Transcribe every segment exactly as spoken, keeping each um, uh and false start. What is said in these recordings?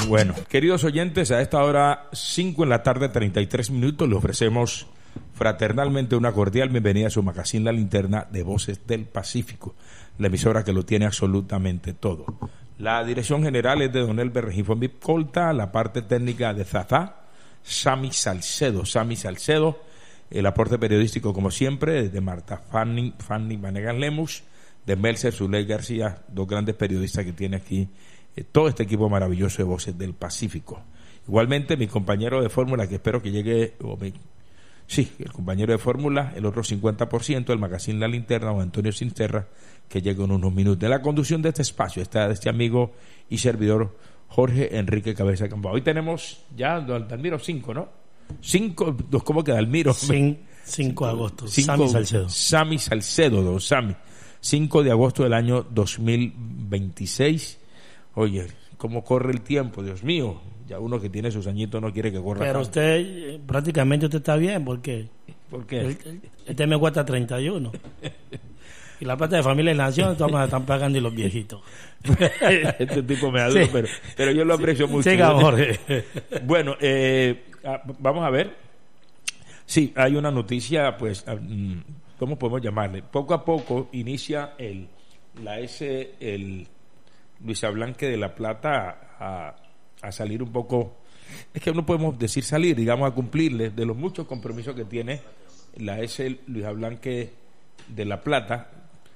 Bueno, queridos oyentes, a esta hora, cinco en la tarde, treinta y tres minutos, le ofrecemos fraternalmente una cordial bienvenida a su magazine La Linterna de Voces del Pacífico, la emisora que lo tiene absolutamente todo. La dirección general es de Don Elber Regifo Colta, la parte técnica de Zazá, Sami Salcedo, Sami Salcedo, el aporte periodístico como siempre de Marta Fanny, Fanny Vanegas Lemus, de Melcer Zuley García, dos grandes periodistas que tiene aquí eh, todo este equipo maravilloso de Voces del Pacífico. Igualmente mi compañero de fórmula, que espero que llegue, o mi, sí, el compañero de fórmula, el otro cincuenta por ciento, el magazine La Linterna, o Antonio Sinterra, que llegue en unos minutos. De la conducción de este espacio está este amigo y servidor Jorge Enrique Cabeza de Campo. Hoy tenemos ya, Dalmiro, cinco, ¿no? Cinco, dos, ¿cómo queda, Dalmiro? cinco de agosto, cinco, Sami Salcedo. Sami Salcedo, don Sami. cinco de agosto del año dos mil veintiséis. Oye, cómo corre el tiempo, Dios mío. Ya uno que tiene sus añitos no quiere que corra. Pero tanto. Usted, eh, prácticamente usted está bien, porque ¿Por qué? El, el, este me cuesta treinta y uno. Y la plata de Familia y Nación toma, están pagando y los viejitos. Este tipo me adoro, sí. pero, pero yo lo aprecio sí, mucho. Sí, Jorge. Bueno, eh, vamos a ver. Sí, hay una noticia, pues, ¿cómo podemos llamarle? Poco a poco inicia el la S, el Luis Ablanque de la Plata a, a salir un poco, es que no podemos decir salir, digamos a cumplirle de los muchos compromisos que tiene la S Luis Ablanque de la Plata.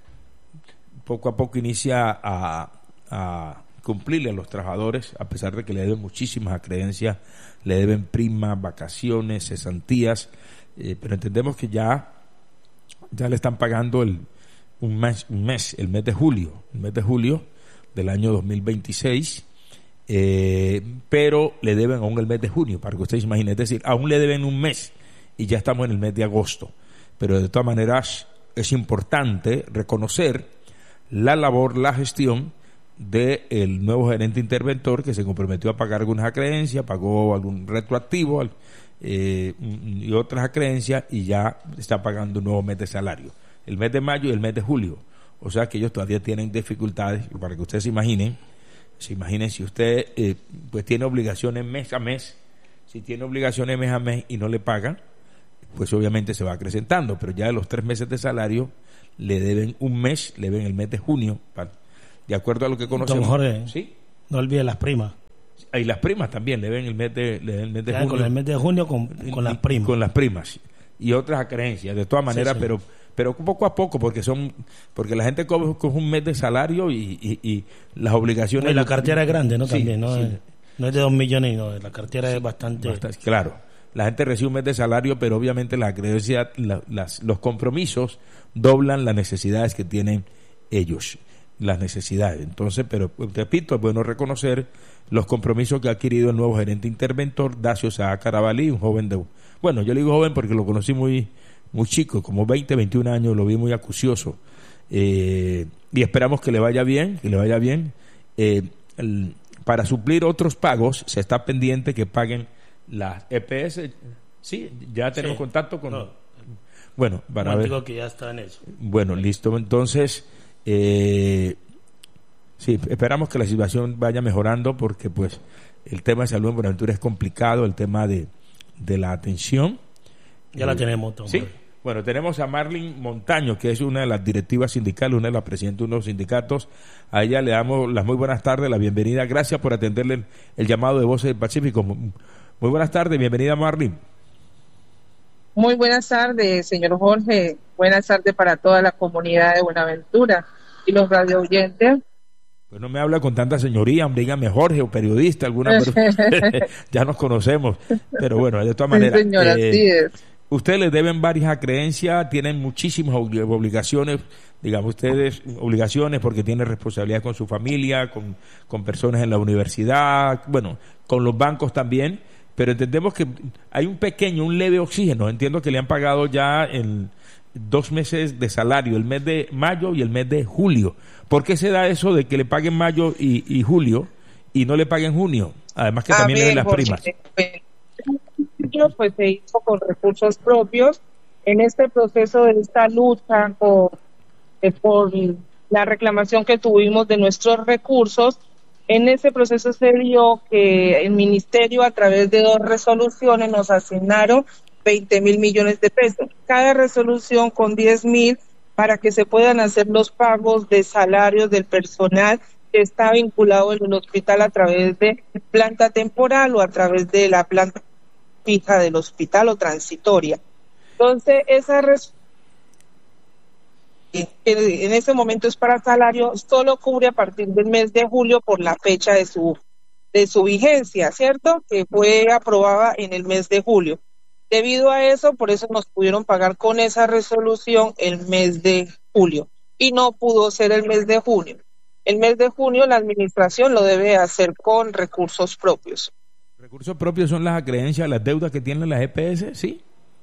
Poco a poco inicia a, a cumplirle a los trabajadores, a pesar de que le deben muchísimas acreencias, le deben primas, vacaciones, cesantías, eh, pero entendemos que ya ya le están pagando el un mes, un mes, el mes de julio, el mes de julio del año dos mil veintiséis, eh, pero le deben aún el mes de junio, para que ustedes imaginen, es decir, aún le deben un mes y ya estamos en el mes de agosto, pero de todas maneras es importante reconocer la labor, la gestión del nuevo gerente interventor que se comprometió a pagar algunas acreencias, pagó algún retroactivo eh, y otras acreencias y ya está pagando un nuevo mes de salario, el mes de mayo y el mes de julio. O sea que ellos todavía tienen dificultades, para que ustedes se imaginen, se imaginen si usted eh, pues tiene obligaciones mes a mes, si tiene obligaciones mes a mes y no le pagan, pues obviamente se va acrecentando, pero ya de los tres meses de salario le deben un mes, le deben el mes de junio, para, de acuerdo a lo que conocemos. Don Jorge, ¿sí? No olvide las primas. Y las primas también le deben el mes de, le deben el mes de junio. Con el mes de junio con, con y, las primas. Con las primas y otras acreencias, de todas maneras, sí, sí. pero pero poco a poco, porque son porque la gente coge, coge un mes de salario y, y, y las obligaciones... Y la cartera es grande, ¿no? Sí, También, ¿no? Sí. Es, no es de dos millones, no, la cartera sí, es bastante... bastante... Claro, la gente recibe un mes de salario, pero obviamente la acreencia, la, las, los compromisos doblan las necesidades que tienen ellos, las necesidades. Entonces, pero repito, es bueno reconocer los compromisos que ha adquirido el nuevo gerente interventor, Dacio Saá Carabalí, un joven de... Bueno, yo le digo joven porque lo conocí muy muy chico, como veinte, veintiún años, lo vi muy acucioso. Eh, y esperamos que le vaya bien, que le vaya bien. Eh, el, para suplir otros pagos, se está pendiente que paguen las E P S. Sí, ya tenemos sí. contacto con... No. Bueno, para ver. Que ya está en eso. Bueno, listo. Entonces, eh, sí, esperamos que la situación vaya mejorando porque, pues, el tema de salud en Buenaventura es complicado, el tema de, de la atención. Ya eh, la tenemos, Tom. Sí. Bueno, tenemos a Marlene Montaño, que es una de las directivas sindicales, una de las presidentes de unos sindicatos. A ella le damos las muy buenas tardes, la bienvenida. Gracias por atenderle el, el llamado de Voces del Pacífico. Muy buenas tardes, bienvenida, Marlene. Muy buenas tardes, señor Jorge. Buenas tardes para toda la comunidad de Buenaventura y los radio oyentes. Pues no me habla con tanta señoría, dígame Jorge o periodista, alguna ya nos conocemos. Pero bueno, de todas maneras. Sí, señora, eh, así es. Ustedes les deben varias acreencias, tienen muchísimas obligaciones, digamos ustedes, obligaciones porque tienen responsabilidad con su familia, con, con personas en la universidad, bueno, con los bancos también. Pero entendemos que hay un pequeño, un leve oxígeno. Entiendo que le han pagado ya en dos meses de salario, el mes de mayo y el mes de julio. ¿Por qué se da eso de que le paguen mayo y, y julio y no le paguen junio? Además que A también ver, le den las Jorge, primas. Pues se hizo con recursos propios. En este proceso de esta lucha por, eh, por la reclamación que tuvimos de nuestros recursos, En ese proceso se dio que el ministerio, a través de dos resoluciones, nos asignaron veinte mil millones de pesos. Cada resolución con diez mil para que se puedan hacer los pagos de salarios del personal que está vinculado en el hospital a través de planta temporal o a través de la planta fija del hospital o transitoria. Entonces, esa resolución en ese momento es para salario, solo cubre a partir del mes de julio por la fecha de su de su vigencia, ¿cierto? Que fue aprobada en el mes de julio. Debido a eso, por eso nos pudieron pagar con esa resolución el mes de julio y no pudo ser el mes de junio. El mes de junio la administración lo debe hacer con recursos propios. ¿Recursos propios son las acreencias, las deudas que tienen las E P S? Sí.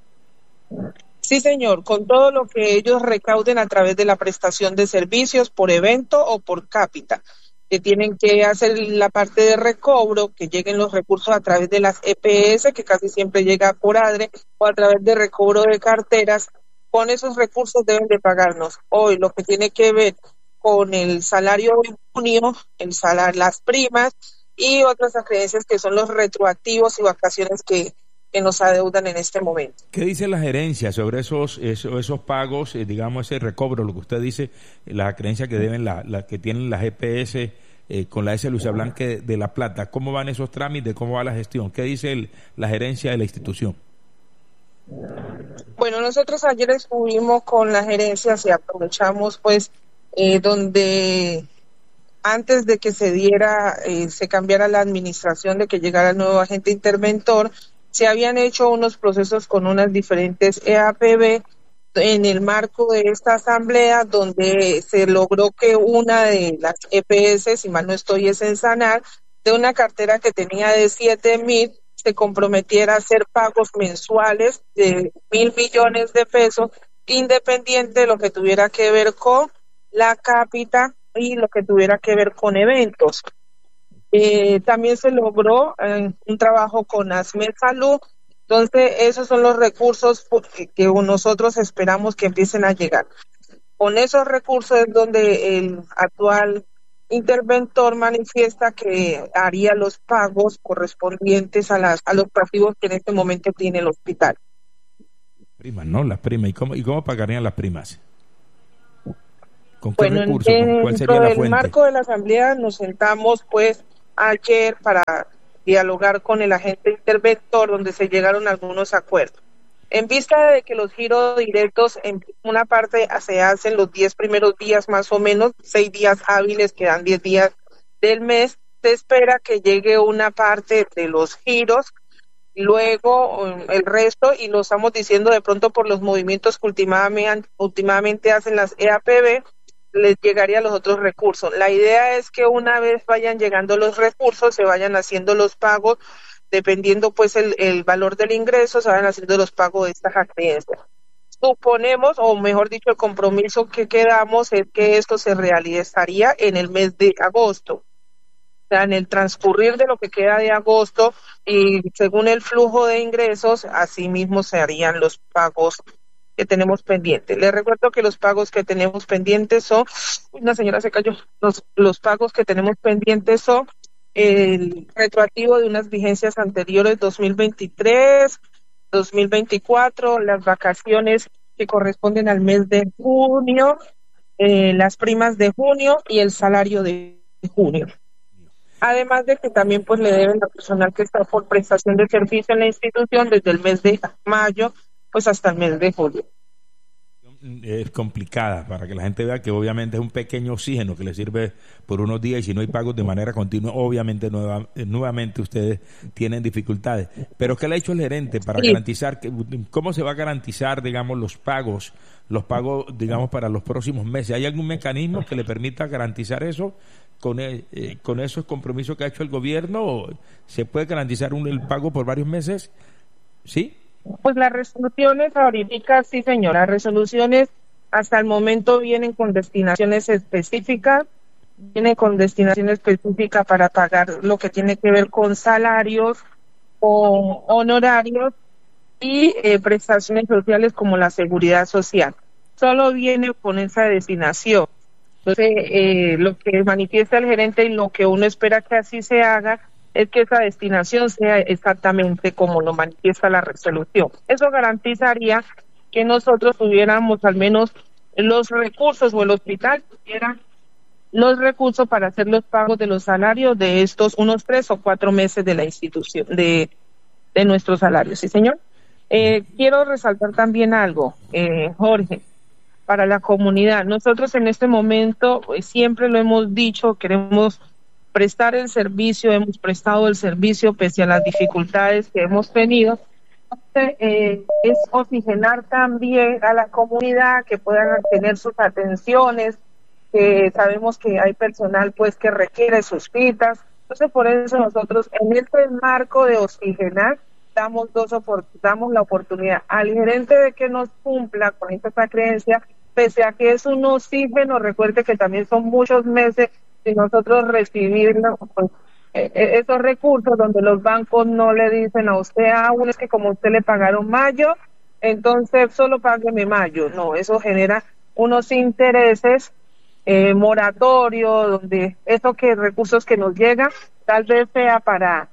Sí, señor, con todo lo que ellos recauden a través de la prestación de servicios por evento o por cápita, que tienen que hacer la parte de recobro, que lleguen los recursos a través de las E P S, que casi siempre llega por ADRE, o a través de recobro de carteras. Con esos recursos deben de pagarnos. Hoy lo que tiene que ver con el salario de junio, el salario, las primas y otras acreencias que son los retroactivos y vacaciones que que nos adeudan en este momento. ¿Qué dice la gerencia sobre esos esos, esos pagos, eh, digamos ese recobro, lo que usted dice, las creencias que deben la, la que tienen las E P S eh, con la S. Lucia Blanca de La Plata? ¿Cómo van esos trámites? ¿Cómo va la gestión? ¿Qué dice el, la gerencia de la institución? Bueno, nosotros ayer estuvimos con la gerencia y aprovechamos pues eh, donde antes de que se diera, eh, se cambiara la administración, de que llegara el nuevo agente interventor, se habían hecho unos procesos con unas diferentes E A P B en el marco de esta asamblea, donde se logró que una de las E P S, si mal no estoy, es en Sanar, de una cartera que tenía de siete mil, se comprometiera a hacer pagos mensuales de mil millones de pesos, independiente de lo que tuviera que ver con la cápita y lo que tuviera que ver con eventos. Eh, también se logró eh, un trabajo con ASME Salud. Entonces, esos son los recursos que, que nosotros esperamos que empiecen a llegar. Con esos recursos es donde el actual interventor manifiesta que haría los pagos correspondientes a, las, a los pasivos que en este momento tiene el hospital. Primas, ¿no? Las primas. ¿Y cómo, y cómo pagarían las primas? ¿Con qué bueno, recursos? ¿Con cuál sería la fuente? En el marco de la asamblea nos sentamos pues ayer para dialogar con el agente interventor, donde se llegaron a algunos acuerdos. En vista de que los giros directos en una parte se hacen los diez primeros días más o menos, seis días hábiles, que dan diez días del mes, se espera que llegue una parte de los giros, luego el resto, y lo estamos diciendo de pronto por los movimientos que últimamente, últimamente hacen las E A P B, les llegaría los otros recursos. La idea es que una vez vayan llegando los recursos, se vayan haciendo los pagos, dependiendo pues el, el valor del ingreso, se van haciendo los pagos de estas acreencias. Suponemos, o mejor dicho, el compromiso que quedamos es que esto se realizaría en el mes de agosto. O sea, en el transcurrir de lo que queda de agosto, y según el flujo de ingresos, así mismo se harían los pagos que tenemos pendientes. Les recuerdo que los pagos que tenemos pendientes son, una señora se cayó, los, los pagos que tenemos pendientes son el retroactivo de unas vigencias anteriores, dos mil veintitrés, dos mil veinticuatro, las vacaciones que corresponden al mes de junio, eh, las primas de junio y el salario de junio. Además de que también pues le deben al personal que está por prestación de servicio en la institución desde el mes de mayo pues hasta el mes de julio. Es complicada para que la gente vea que obviamente es un pequeño oxígeno que le sirve por unos días, y si no hay pagos de manera continua, obviamente nueva, nuevamente ustedes tienen dificultades. Pero ¿qué le ha hecho el gerente para sí. garantizar que, cómo se va a garantizar, digamos, los pagos, los pagos, digamos, para los próximos meses? ¿Hay algún mecanismo que le permita garantizar eso con el, eh, con esos compromisos que ha hecho el gobierno? ¿Se puede garantizar un, el pago por varios meses? ¿Sí? Pues las resoluciones ahorita, sí señora, las resoluciones hasta el momento vienen con destinaciones específicas, vienen con destinación específica para pagar lo que tiene que ver con salarios, con honorarios y eh, prestaciones sociales como la seguridad social. Solo viene con esa destinación. Entonces, eh, lo que manifiesta el gerente y lo que uno espera que así se haga es que esa destinación sea exactamente como lo manifiesta la resolución. Eso garantizaría que nosotros tuviéramos al menos los recursos o el hospital tuviera los recursos para hacer los pagos de los salarios de estos unos tres o cuatro meses de la institución, de, de nuestros salarios. ¿Sí, señor? Eh, quiero resaltar también algo, eh, Jorge, para la comunidad. Nosotros en este momento, pues, siempre lo hemos dicho, queremos prestar el servicio, hemos prestado el servicio pese a las dificultades que hemos tenido. Entonces, eh, es oxigenar también a la comunidad, que puedan tener sus atenciones, que sabemos que hay personal pues que requiere sus citas. Entonces, por eso nosotros en este marco de oxigenar damos dos opor- damos la oportunidad al gerente de que nos cumpla con esta creencia, pese a que es un oxígeno. Recuerde que también son muchos meses sin nosotros recibir pues, eh, esos recursos, donde los bancos no le dicen a usted, aún es que como usted le pagaron mayo, entonces solo págueme mayo. No, eso genera unos intereses eh, moratorio, donde esos que recursos que nos llegan tal vez sea para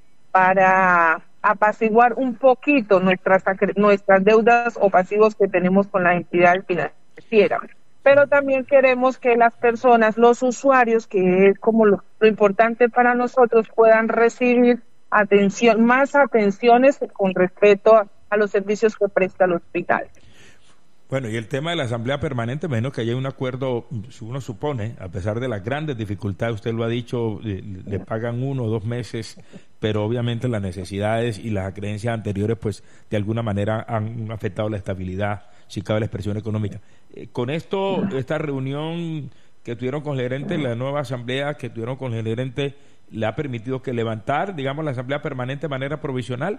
para apaciguar un poquito nuestras nuestras deudas o pasivos que tenemos con la entidad financiera. Pero también queremos que las personas, los usuarios, que es como lo, lo importante para nosotros, puedan recibir atención, más atenciones con respecto a, a los servicios que presta el hospital. Bueno, y el tema de la Asamblea Permanente, menos que haya un acuerdo, uno supone, a pesar de las grandes dificultades, usted lo ha dicho, le, le pagan uno o dos meses, pero obviamente las necesidades y las creencias anteriores, pues de alguna manera han afectado la estabilidad, si cabe la expresión económica. Eh, con esto, esta reunión que tuvieron con el gerente, la nueva asamblea que tuvieron con el gerente, ¿le ha permitido que levantar, digamos, la Asamblea Permanente de manera provisional?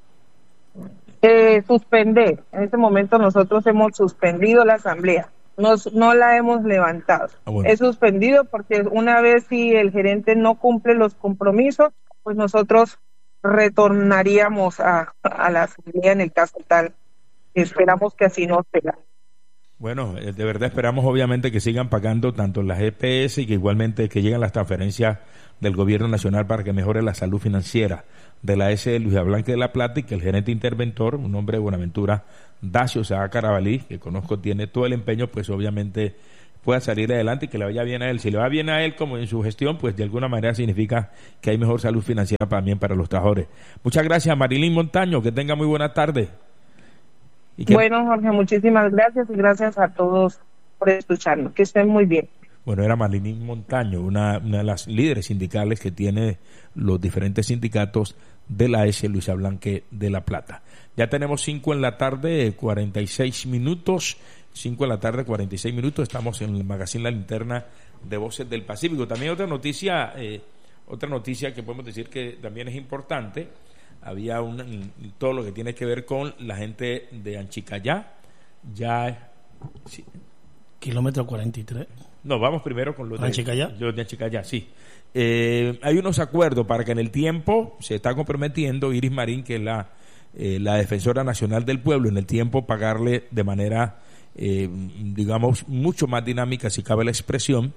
Eh, suspender. En este momento nosotros hemos suspendido la asamblea, Nos, no la hemos levantado. Ah, bueno. He suspendido porque una vez si el gerente no cumple los compromisos, pues nosotros retornaríamos a, a la asamblea en el caso tal. Esperamos que así no sea. Bueno, de verdad esperamos obviamente que sigan pagando tanto las E P S y que igualmente que lleguen las transferencias del gobierno nacional para que mejore la salud financiera de la S. Luis Ablanque de la Plata, y que el gerente interventor, un hombre de Buenaventura, Dacio Saá Carabalí, que conozco, tiene todo el empeño, pues obviamente pueda salir adelante y que le vaya bien a él. Si le va bien a él como en su gestión, pues de alguna manera significa que hay mejor salud financiera también para los trabajadores. Muchas gracias, Marilyn Montaño, que tenga muy buena tarde. Y que... Bueno, Jorge, muchísimas gracias y gracias a todos por escucharnos. Que estén muy bien. Bueno, era Marilyn Montaño, una, una de las líderes sindicales que tiene los diferentes sindicatos de la S. Luis Ablanque de la Plata. Ya tenemos cinco en la tarde, cuarenta y seis minutos. cinco en la tarde, cuarenta y seis minutos. Estamos en el magazine La Linterna de Voces del Pacífico. También otra noticia, eh, otra noticia que podemos decir que también es importante. Había un, todo lo que tiene que ver con la gente de Anchicayá. Ya. Sí. Kilómetro cuarenta y tres. No, vamos primero con los de Anchicayá. Los de Anchicayá, sí. Eh, hay unos acuerdos para que en el tiempo se está comprometiendo Iris Marín, que es la, eh, la defensora nacional del pueblo, en el tiempo pagarle de manera, eh, digamos, mucho más dinámica, si cabe la expresión.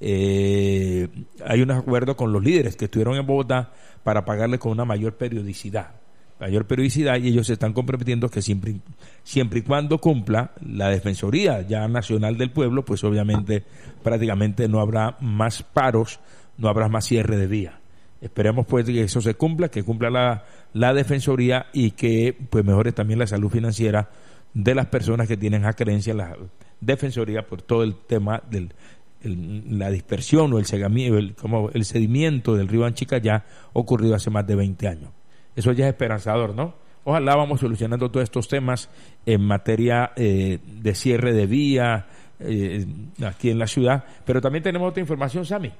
Eh, hay unos acuerdos con los líderes que estuvieron en Bogotá para pagarle con una mayor periodicidad. mayor periodicidad y ellos se están comprometiendo que siempre, siempre y cuando cumpla la Defensoría ya Nacional del Pueblo, pues obviamente prácticamente no habrá más paros, no habrá más cierre de vía. Esperemos pues que eso se cumpla, que cumpla la, la Defensoría y que pues mejore también la salud financiera de las personas que tienen a creencia la Defensoría por todo el tema del el, la dispersión o el, segamiento, el, como el sedimiento del río Anchicayá ocurrido hace más de veinte años. Eso ya es esperanzador, ¿no? Ojalá vamos solucionando todos estos temas en materia eh, de cierre de vía eh, aquí en la ciudad. Pero también tenemos otra información, Sammy.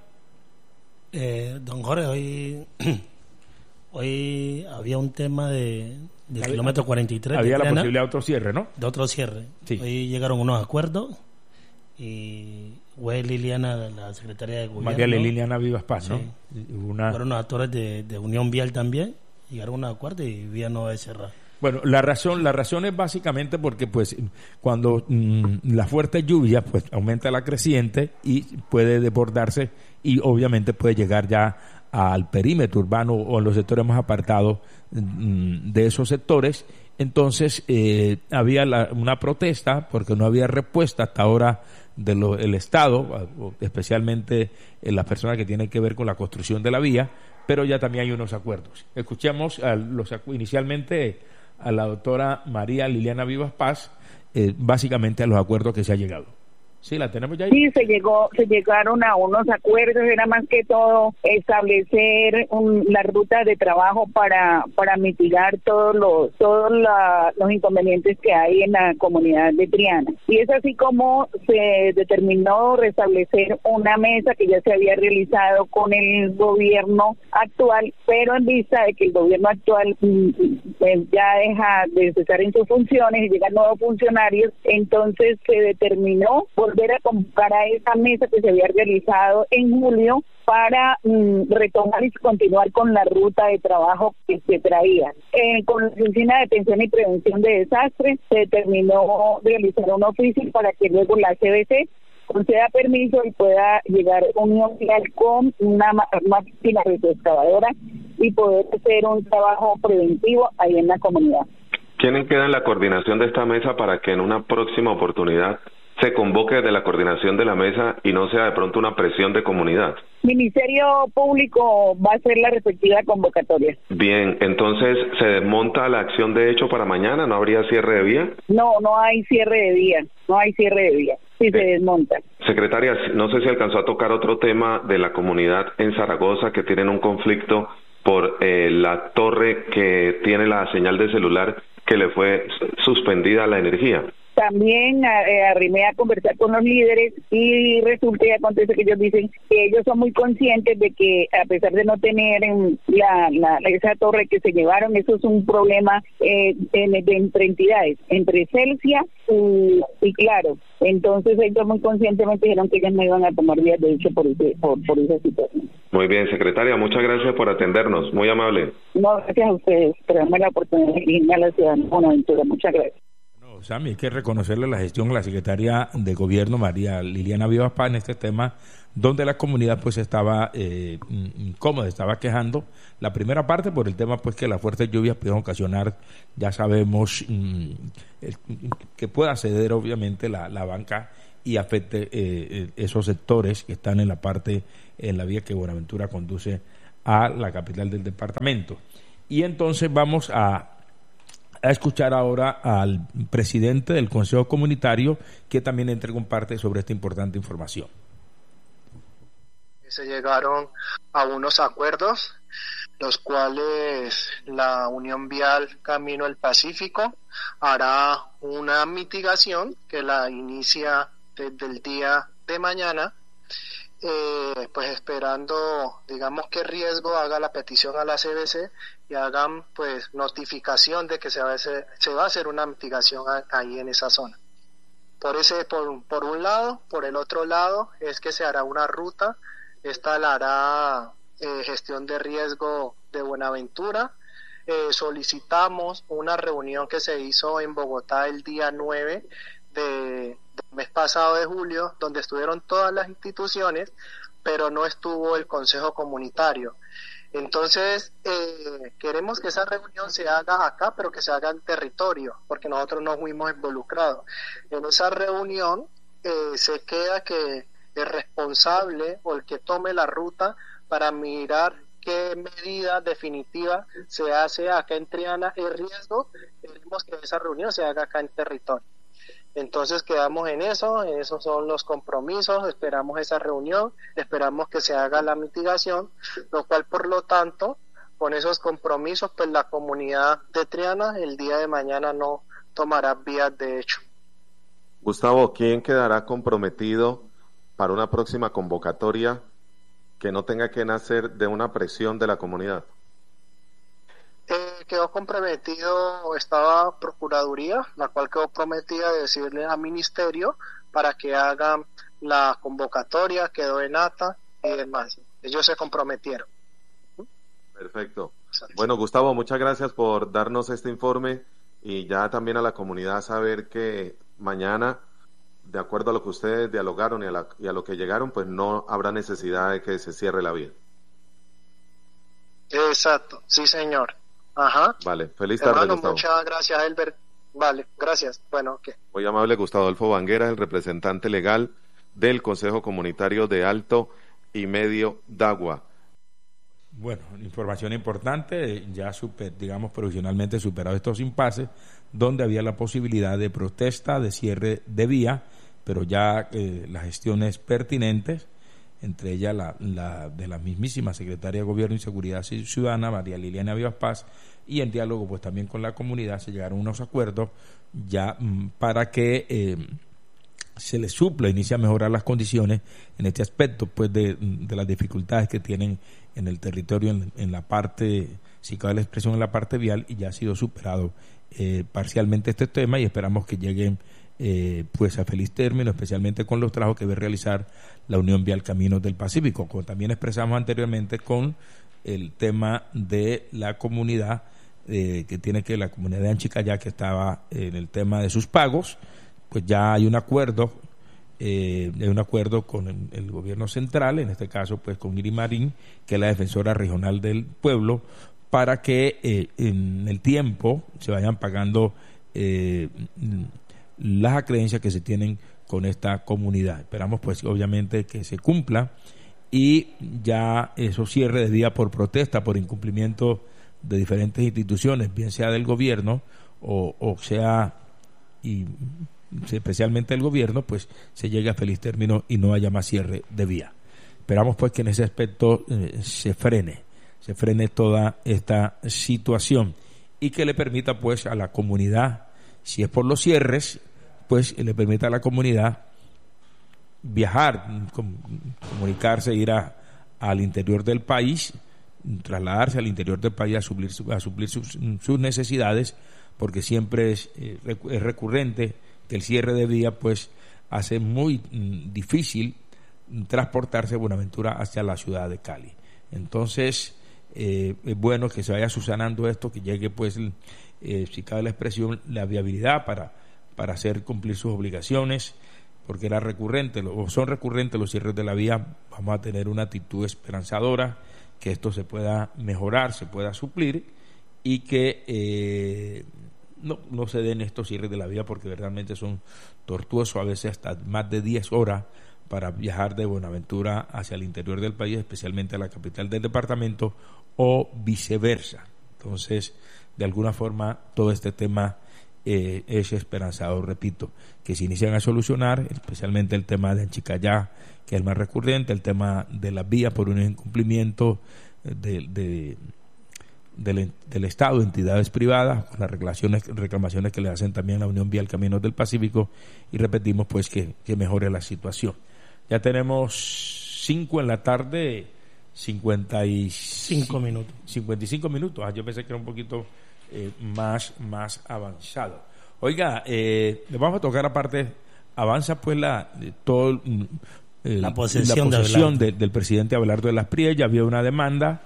Eh, don Jorge, hoy, hoy había un tema de, de había, kilómetro cuarenta y tres. Había de la plena, posibilidad de otro cierre, ¿no? De otro cierre. Sí. Hoy llegaron unos acuerdos y fue Liliana, la secretaria de gobierno. María Liliana Vivas Paz, ¿no? Sí. Una... Fueron los actores de, de Unión Vial también. Llegaron a un acuerdo y vía no va a cerrar. Bueno, la razón, la razón es básicamente porque pues cuando mmm, la fuerte lluvia pues aumenta la creciente y puede desbordarse y obviamente puede llegar ya al perímetro urbano o en los sectores más apartados mmm, de esos sectores. Entonces eh, había la, una protesta porque no había respuesta hasta ahora del Estado, especialmente en las personas que tienen que ver con la construcción de la vía, pero ya también hay unos acuerdos. Escuchemos a los, inicialmente a la doctora María Liliana Vivas Paz, eh, básicamente a los acuerdos que se ha llegado. Sí, la tenemos ya ahí. Sí, se llegó, se llegaron a unos acuerdos, era más que todo establecer un, la ruta de trabajo para para mitigar todos los todos la, los inconvenientes que hay en la comunidad de Triana. Y es así como se determinó restablecer una mesa que ya se había realizado con el gobierno actual, pero en vista de que el gobierno actual pues, ya deja de cesar en sus funciones y llegan nuevos funcionarios, entonces se determinó volver a convocar a esa mesa que se había realizado en julio para mm, retomar y continuar con la ruta de trabajo que se traía. Eh, con la Oficina de Atención y Prevención de Desastres se determinó realizar un oficio para que luego la C B C conceda permiso y pueda llegar a unión final con una máquina retroexcavadora y poder hacer un trabajo preventivo ahí en la comunidad. ¿Quién queda en la coordinación de esta mesa para que en una próxima oportunidad se convoque de la coordinación de la mesa y no sea de pronto una presión de comunidad? Ministerio Público va a hacer la respectiva convocatoria. Bien, entonces, ¿se desmonta la acción de hecho para mañana? ¿No habría cierre de vía? No, no hay cierre de vía, no hay cierre de vía, sí se desmonta. Secretaria, no sé si alcanzó a tocar otro tema de la comunidad en Zaragoza que tienen un conflicto por eh, la torre que tiene la señal de celular que le fue suspendida la energía. También eh, arrimé a conversar con los líderes y resulta y acontece que ellos dicen que ellos son muy conscientes de que a pesar de no tener en la, la esa torre que se llevaron, eso es un problema eh, en, de, entre entidades, entre Celsia y, y Claro. Entonces ellos muy conscientemente dijeron que ellos no iban a tomar vías de hecho por, ese, por, por esa situación. Muy bien, secretaria, muchas gracias por atendernos, muy amable. No, gracias a ustedes por darme la oportunidad de irme a la ciudad de Buenaventura, muchas gracias. Sammy, hay que reconocerle la gestión a la secretaria de Gobierno, María Liliana Vivas Paz, en este tema, donde la comunidad pues estaba eh, incómoda, estaba quejando. La primera parte por el tema pues que las fuertes lluvias pueden ocasionar, ya sabemos, mm, el, que pueda ceder obviamente la, la banca y afecte eh, esos sectores que están en la parte, en la vía que Buenaventura conduce a la capital del departamento. Y entonces vamos a a escuchar ahora al presidente del Consejo Comunitario, que también entrega un parte sobre esta importante información. Se llegaron a unos acuerdos, los cuales la Unión Vial Camino al Pacífico hará una mitigación que la inicia desde el día de mañana, eh, pues esperando, digamos, que Riesgo haga la petición a la C B C y hagan pues notificación de que se va a hacer, se va a hacer una mitigación a, ahí en esa zona. Por ese, por, por un lado, por el otro lado es que se hará una ruta, esta la hará eh, Gestión de Riesgo de Buenaventura. Eh, solicitamos una reunión que se hizo en Bogotá el día nueve de, del mes pasado de julio, donde estuvieron todas las instituciones, pero no estuvo el Consejo Comunitario. Entonces, eh, queremos que esa reunión se haga acá, pero que se haga en territorio, porque nosotros no fuimos involucrados. En esa reunión eh, se queda que el responsable o el que tome la ruta para mirar qué medida definitiva se hace acá en Triana el riesgo, queremos que esa reunión se haga acá en territorio. Entonces quedamos en eso, en esos son los compromisos, esperamos esa reunión, esperamos que se haga la mitigación, lo cual por lo tanto, con esos compromisos, pues la comunidad de Triana el día de mañana no tomará vías de hecho. Gustavo, ¿quién quedará comprometido para una próxima convocatoria que no tenga que nacer de una presión de la comunidad? Eh, quedó comprometido, estaba Procuraduría, la cual quedó prometida de decirle al Ministerio para que hagan la convocatoria, quedó en ata y demás. Ellos se comprometieron. Perfecto. Bueno, Gustavo, muchas gracias por darnos este informe y ya también a la comunidad saber que mañana, de acuerdo a lo que ustedes dialogaron y a, la, y a lo que llegaron, pues no habrá necesidad de que se cierre la vía. Exacto, sí señor. Ajá. Vale, feliz tarde, Hermano, Gustavo. muchas gracias, Elber. Vale, gracias. Bueno, ok. Muy amable, Gustavo Adolfo Banguera, el representante legal del Consejo Comunitario de Alto y Medio Dagua. Bueno, información importante, ya super, digamos provisionalmente superado estos impases, donde había la posibilidad de protesta, de cierre de vía, pero ya eh, las gestiones pertinentes, entre ellas la, la de la mismísima Secretaria de Gobierno y Seguridad Ciudadana, María Liliana Vivas Paz, y en diálogo pues también con la comunidad se llegaron a unos acuerdos ya mm, para que eh, se les supla, inicia a mejorar las condiciones en este aspecto pues de, de las dificultades que tienen en el territorio, en, en la parte, si cabe la expresión, en la parte vial, y ya ha sido superado eh, parcialmente este tema y esperamos que lleguen eh, pues a feliz término, especialmente con los trabajos que debe realizar la Unión Vial Caminos del Pacífico, como también expresamos anteriormente con el tema de la comunidad eh, que tiene que la comunidad de Anchicayá, que estaba en el tema de sus pagos, pues ya hay un acuerdo eh, hay un acuerdo con el, el gobierno central, en este caso pues con Iri Marín, que es la defensora regional del pueblo, para que eh, en el tiempo se vayan pagando eh, las acreencias que se tienen con esta comunidad. Esperamos pues obviamente que se cumpla y ya esos cierres de vía por protesta, por incumplimiento de diferentes instituciones, bien sea del gobierno o, o sea y especialmente el gobierno, pues se llegue a feliz término y no haya más cierre de vía. Esperamos pues que en ese aspecto eh, se frene, se frene toda esta situación y que le permita pues a la comunidad, si es por los cierres, pues le permita a la comunidad viajar, com- comunicarse, ir a, al interior del país, trasladarse al interior del país a suplir, su, a suplir sus, sus necesidades, porque siempre es, eh, es recurrente que el cierre de vía pues hace muy mm, difícil transportarse de Buenaventura hacia la ciudad de Cali. Entonces eh, es bueno que se vaya subsanando esto, que llegue pues eh, si cabe la expresión, la viabilidad para, para hacer cumplir sus obligaciones, porque era recurrente, o son recurrentes los cierres de la vía. Vamos a tener una actitud esperanzadora, que esto se pueda mejorar, se pueda suplir y que eh, no, no se den estos cierres de la vía, porque verdaderamente son tortuosos, a veces hasta más de diez horas para viajar de Buenaventura hacia el interior del país, especialmente a la capital del departamento o viceversa. Entonces, de alguna forma, todo este tema eh, es esperanzador, repito, que se inician a solucionar, especialmente el tema de Anchicayá, que es el más recurrente, el tema de las vías por un incumplimiento de, de, del, del Estado, entidades privadas, con las reclamaciones, reclamaciones que le hacen también la Unión Vial Caminos del Pacífico, y repetimos pues que, que mejore la situación. Ya tenemos cinco en la tarde, cincuenta y cinco minutos. cincuenta y cinco minutos. Ah, yo pensé que era un poquito eh, más, más avanzado. Oiga, eh, le vamos a tocar aparte, avanza pues la eh, todo eh, la posesión, la posesión de de, del presidente Abelardo de las Prias. Ya había una demanda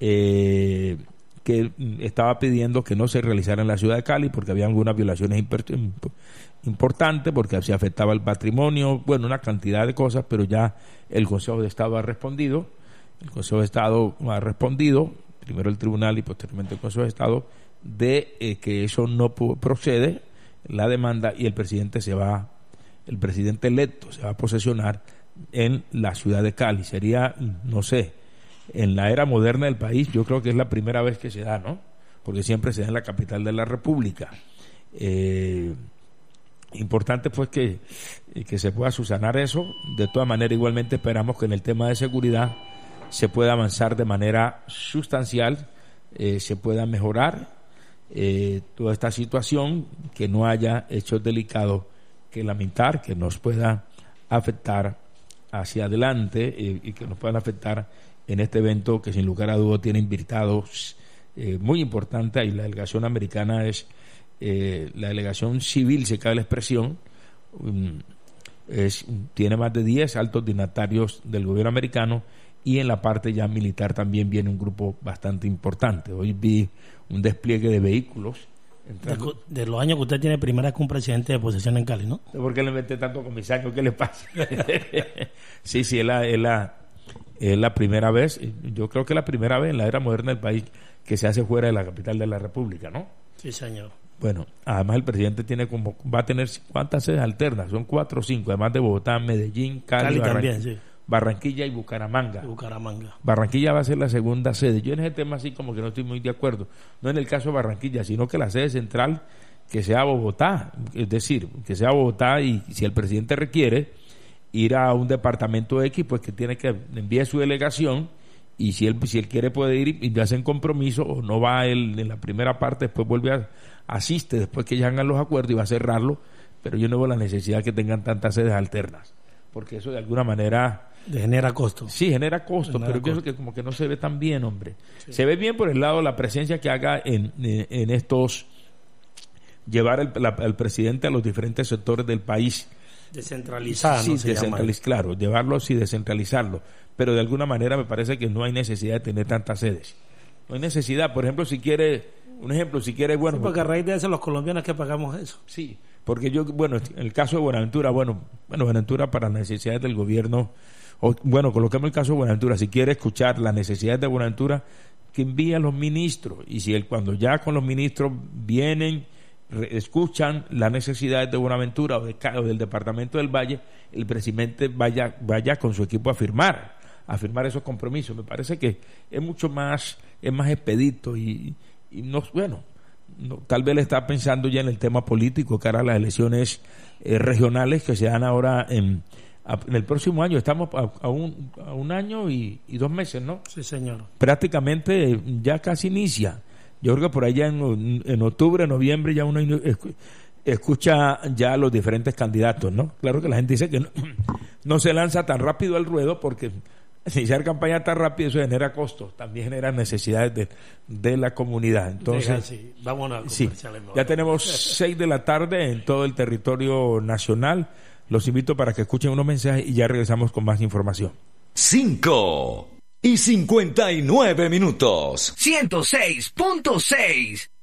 eh, que estaba pidiendo que no se realizara en la ciudad de Cali porque había algunas violaciones importantes, porque se afectaba el patrimonio, bueno, una cantidad de cosas, pero ya el Consejo de Estado ha respondido, el Consejo de Estado ha respondido, primero el Tribunal y posteriormente el Consejo de Estado, de eh, que eso no procede, la demanda, y el presidente se va, el presidente electo se va a posesionar en la ciudad de Cali. Sería, no sé, en la era moderna del país, yo creo que es la primera vez que se da, ¿no? Porque siempre se da en la capital de la República. Eh, importante pues que, que se pueda subsanar eso. De todas maneras, igualmente esperamos que en el tema de seguridad se pueda avanzar de manera sustancial, eh, se pueda mejorar eh, toda esta situación, que no haya hechos delicados que lamentar, que nos pueda afectar hacia adelante eh, y que nos puedan afectar en este evento que sin lugar a dudas tiene invitados eh, muy importantes. Y la delegación americana es eh, la delegación civil, se cabe la expresión, um, es, tiene más de diez altos dignatarios del gobierno americano, y en la parte ya militar también viene un grupo bastante importante. Hoy vi un despliegue de vehículos De, de los años que usted tiene primera con un presidente de posesión en Cali, ¿no? ¿Por qué le mete tanto comisario? ¿Qué le pasa? sí, sí, es la, es, la, es la primera vez, yo creo que es la primera vez en la era moderna del país que se hace fuera de la capital de la República, ¿no? Sí, señor. Bueno, además el presidente tiene como, va a tener cuántas sedes alternas, son cuatro o cinco, además de Bogotá, Medellín, Cali, Cali Barran... también, sí. Barranquilla y Bucaramanga. Bucaramanga. Barranquilla va a ser la segunda sede. Yo en ese tema así como que no estoy muy de acuerdo. No en el caso de Barranquilla, sino que la sede central que sea Bogotá. Es decir, que sea Bogotá y si el presidente requiere ir a un departamento X, pues que tiene que enviar su delegación y si él si él quiere puede ir y hacen compromiso o no va él en la primera parte, después vuelve a asiste después que ya hagan los acuerdos y va a cerrarlo, pero yo no veo la necesidad que tengan tantas sedes alternas, porque eso de alguna manera de genera costo. Sí, genera costo, genera pero pienso que como que no se ve tan bien, hombre. Sí. Se ve bien por el lado de la presencia que haga en, en, en estos, llevar el, la, al presidente a los diferentes sectores del país. Descentralizar, sí, ¿no? Se descentraliz, claro, llevarlos y descentralizarlo. Pero de alguna manera me parece que no hay necesidad de tener tantas sedes. No hay necesidad, por ejemplo, si quiere, un ejemplo, si quiere, bueno. Sí, porque a raíz de eso los colombianos que pagamos eso. Sí, porque yo, bueno, en el caso de Buenaventura, bueno, bueno, Buenaventura para las necesidades del gobierno. O, bueno, coloquemos el caso de Buenaventura. Si quiere escuchar las necesidades de Buenaventura, que envíe a los ministros. Y si él, cuando ya con los ministros vienen, re, escuchan las necesidades de Buenaventura o, de, o del departamento del Valle, el presidente vaya, vaya con su equipo a firmar, a firmar esos compromisos. Me parece que es mucho más, es más expedito y, y no, bueno, no, tal vez le está pensando ya en el tema político, cara a las elecciones eh, regionales que se dan ahora en en el próximo año. Estamos a, a, un, a un año y, y dos meses, ¿no? Sí, señor. Prácticamente ya casi inicia. Yo creo que por allá en, en octubre, noviembre ya uno escucha ya a los diferentes candidatos, ¿no? Claro que la gente dice que no, no se lanza tan rápido al ruedo porque iniciar campaña tan rápido eso genera costos, también genera necesidades de, de la comunidad. Entonces, Deja, sí. Vámonos a sí, ya tenemos seis de la tarde en todo el territorio nacional. Los invito para que escuchen unos mensajes y ya regresamos con más información. Cinco y cincuenta y nueve minutos. ciento seis punto seis